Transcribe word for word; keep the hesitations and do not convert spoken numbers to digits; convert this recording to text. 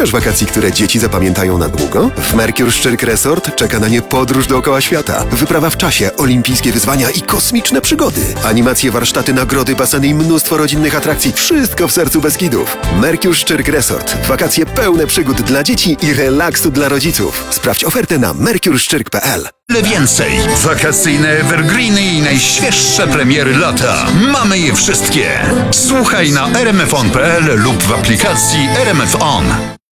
Szukasz wakacji, które dzieci zapamiętają na długo? W Mercure Szczyrk Resort czeka na nie podróż dookoła świata. Wyprawa w czasie, olimpijskie wyzwania i kosmiczne przygody. Animacje, warsztaty, nagrody, baseny i mnóstwo rodzinnych atrakcji. Wszystko w sercu Beskidów. Mercure Szczyrk Resort. Wakacje pełne przygód dla dzieci i relaksu dla rodziców. Sprawdź ofertę na mercure szczyrk kropka p l. Ale więcej. Wakacyjne evergreeny i najświeższe premiery lata. Mamy je wszystkie. Słuchaj na r m f on kropka p l lub w aplikacji R M F On.